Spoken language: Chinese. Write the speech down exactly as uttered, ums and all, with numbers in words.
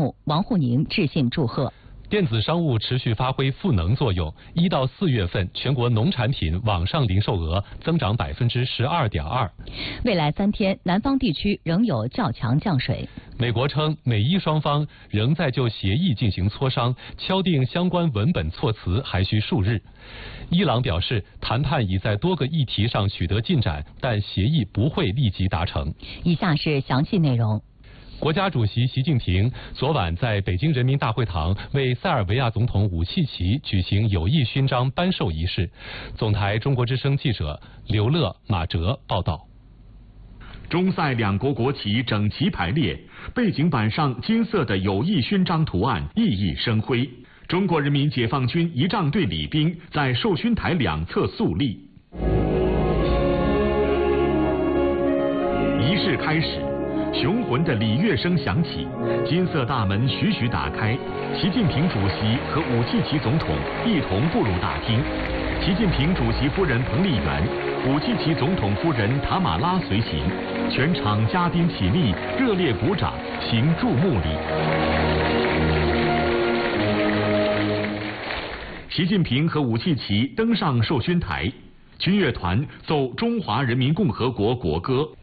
幕，王沪宁致信祝贺。 电子商务持续发挥赋能作用，一到四月份全国农产品网上零售额增长百分之十二点二。 未来三天，南方地区仍有较强降水。 美国称，美伊双方仍在就协议进行磋商，敲定相关文本措辞还需数日。伊朗表示，谈判已在多个议题上取得进展，但协议不会立即达成。 以下是详细内容。 国家主席习近平昨晚在北京人民大会堂为塞尔维亚总统武契奇举行友谊勋章颁授仪式。总台中国之声记者刘乐、马哲报道。 中塞两国国旗整齐排列，背景板上金色的友谊勋章图案熠熠生辉。中国人民解放军仪仗队礼兵在授勋台两侧肃立。仪式开始。雄浑的礼乐声响起，金色大门徐徐打开，习近平主席和武契奇总统一同步入大厅。习近平主席夫人彭丽媛、武契奇总统夫人塔马拉随行，全场嘉宾起立，热烈鼓掌，行注目礼。习近平和武契奇登上授勋台，军乐团奏中华人民共和国国歌。